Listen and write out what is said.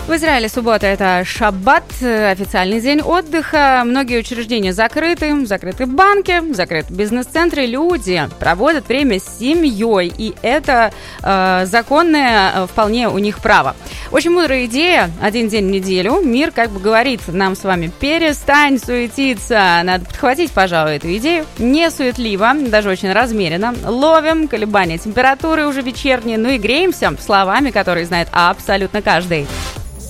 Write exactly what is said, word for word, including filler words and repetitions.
В Израиле суббота – это шаббат, официальный день отдыха. Многие учреждения закрыты, закрыты банки, закрыты бизнес-центры. Люди проводят время с семьей, и это э, законное вполне у них право. Очень мудрая идея. Один день в неделю. Мир как бы говорит нам с вами: перестань суетиться. Надо подхватить, пожалуй, эту идею. Не суетливо, даже очень размеренно. Ловим колебания температуры уже вечерние, ну и греемся словами, которые знает абсолютно каждый.